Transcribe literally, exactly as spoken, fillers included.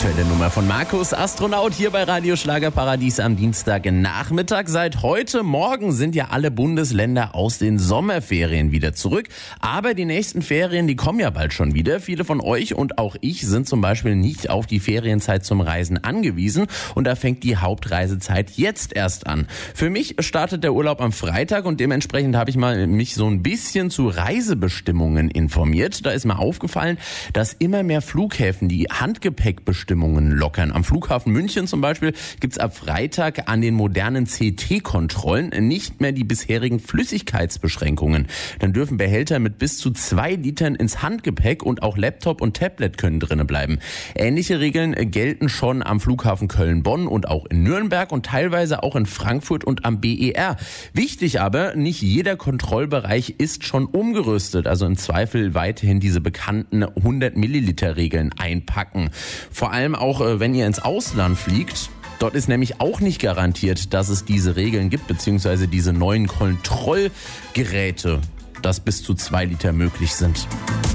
Aktuelle Nummer von Markus, Astronaut, hier bei Radio Schlagerparadies am Dienstagnachmittag. Seit heute Morgen sind ja alle Bundesländer aus den Sommerferien wieder zurück. Aber die nächsten Ferien, die kommen ja bald schon wieder. Viele von euch und auch ich sind zum Beispiel nicht auf die Ferienzeit zum Reisen angewiesen. Und da fängt die Hauptreisezeit jetzt erst an. Für mich startet der Urlaub am Freitag und dementsprechend habe ich mal mich so ein bisschen zu Reisebestimmungen informiert. Da ist mir aufgefallen, dass immer mehr Flughäfen die Handgepäckbestimmungen lockern. Am Flughafen München zum Beispiel gibt's ab Freitag an den modernen C T-Kontrollen nicht mehr die bisherigen Flüssigkeitsbeschränkungen. Dann dürfen Behälter mit bis zu zwei Litern ins Handgepäck und auch Laptop und Tablet können drinnen bleiben. Ähnliche Regeln gelten schon am Flughafen Köln-Bonn und auch in Nürnberg und teilweise auch in Frankfurt und am B E R. Wichtig aber, nicht jeder Kontrollbereich ist schon umgerüstet, also im Zweifel weiterhin diese bekannten hundert Milliliter Regeln einpacken. Vor allem auch, wenn ihr ins Ausland fliegt. Dort ist nämlich auch nicht garantiert, dass es diese Regeln gibt, beziehungsweise diese neuen Kontrollgeräte, dass bis zu zwei Liter möglich sind.